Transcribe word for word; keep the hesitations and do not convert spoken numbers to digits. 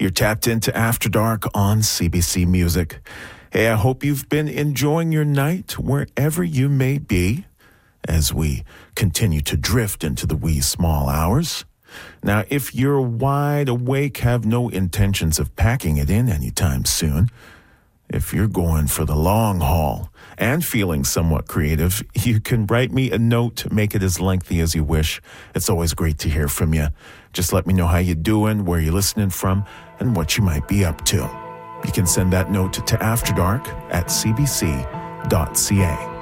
You're tapped into After Dark on C B C Music. Hey, I hope you've been enjoying your night wherever you may be as we continue to drift into the wee small hours. Now, if you're wide awake, have no intentions of packing it in anytime soon, if you're going for the long haul and feeling somewhat creative, you can write me a note, make it as lengthy as you wish. It's always great to hear from you. Just let me know how you're doing, where you're listening from, and what you might be up to. You can send that note to After Dark at c b c dot c a.